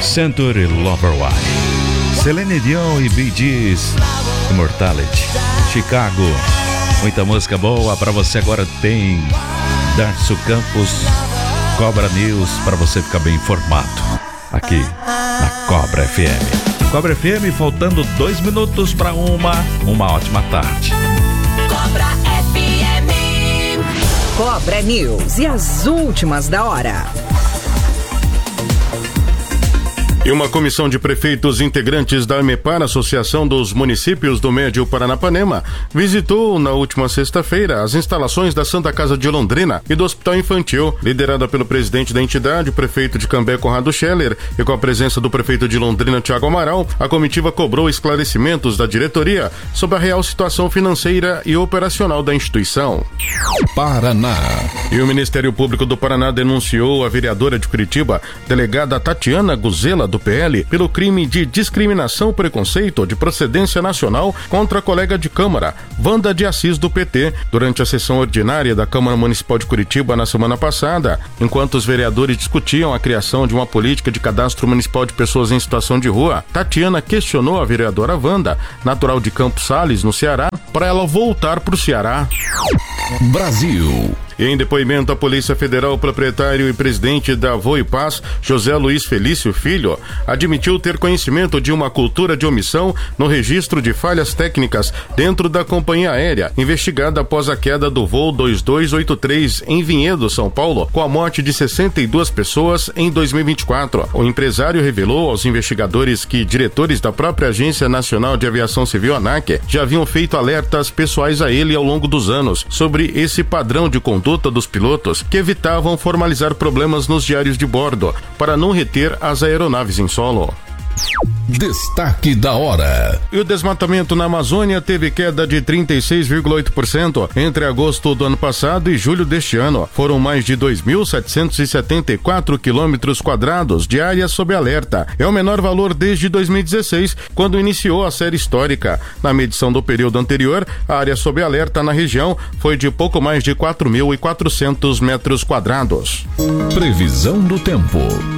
Century Loverboy, Celine Dion e Bee Gees, Immortality, Chicago. Muita música boa pra você. Agora tem Darcio Campos, Cobra News, pra você ficar bem informado aqui na Cobra FM. Cobra FM, faltando 2 minutos para uma ótima tarde. Cobra FM. Cobra News e as últimas da hora. E uma comissão de prefeitos integrantes da AMEPAR, Associação dos Municípios do Médio Paranapanema, visitou na última sexta-feira as instalações da Santa Casa de Londrina e do Hospital Infantil. Liderada pelo presidente da entidade, o prefeito de Cambé, Conrado Scheller, e com a presença do prefeito de Londrina, Tiago Amaral, a comitiva cobrou esclarecimentos da diretoria sobre a real situação financeira e operacional da instituição. Paraná. E o Ministério Público do Paraná denunciou a vereadora de Curitiba, delegada Tatiana Guzela, do PL, pelo crime de discriminação, preconceito de procedência nacional contra a colega de Câmara, Wanda de Assis, do PT, durante a sessão ordinária da Câmara Municipal de Curitiba na semana passada. Enquanto os vereadores discutiam a criação de uma política de cadastro municipal de pessoas em situação de rua, Tatiana questionou a vereadora Wanda, natural de Campos Sales, no Ceará, para ela voltar para o Ceará. Brasil. E em depoimento à Polícia Federal, o proprietário e presidente da Voipaz, José Luiz Felício Filho, admitiu ter conhecimento de uma cultura de omissão no registro de falhas técnicas dentro da companhia aérea, investigada após a queda do voo 2283 em Vinhedo, São Paulo, com a morte de 62 pessoas em 2024. O empresário revelou aos investigadores que diretores da própria Agência Nacional de Aviação Civil, ANAC, já haviam feito alertas pessoais a ele ao longo dos anos sobre esse padrão de conduta dos pilotos que evitavam formalizar problemas nos diários de bordo para não reter as aeronaves em solo. Destaque da hora. E o desmatamento na Amazônia teve queda de 36,8% entre agosto do ano passado e julho deste ano. Foram mais de 2.774 quilômetros quadrados de área sob alerta. É o menor valor desde 2016, quando iniciou a série histórica. Na medição do período anterior, a área sob alerta na região foi de pouco mais de 4.400 metros quadrados. Previsão do tempo.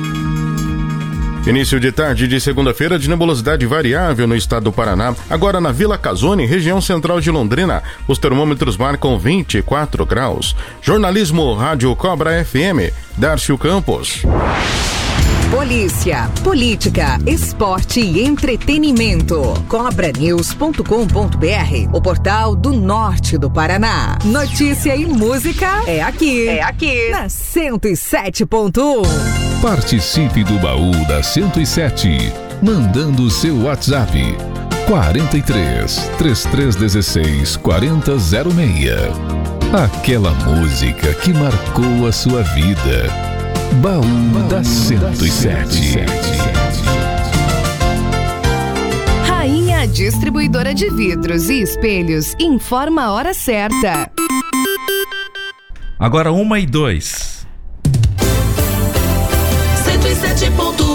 Início de tarde de segunda-feira de nebulosidade variável no estado do Paraná. Agora na Vila Casone, região central de Londrina, os termômetros marcam 24 graus. Jornalismo Rádio Cobra FM, Darcio Campos. Polícia, política, esporte e entretenimento. Cobranews.com.br, o portal do norte do Paraná. Notícia e música é aqui. Na 107.1. Participe do baú da 107, mandando seu WhatsApp 43 3316 4006. Aquela música que marcou a sua vida. Baú da 107. Rainha Distribuidora de Vidros e Espelhos informa a hora certa. Agora 1h02. 107.1